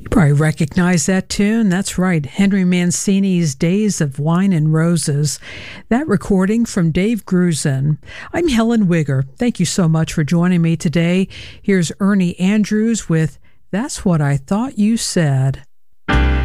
Probably recognize that tune. That's right, Henry Mancini's Days of Wine and Roses. That recording from Dave Grusin. I'm Helen Wigger. Thank you so much for joining me today. Here's Ernie Andrews with That's What I Thought You Said.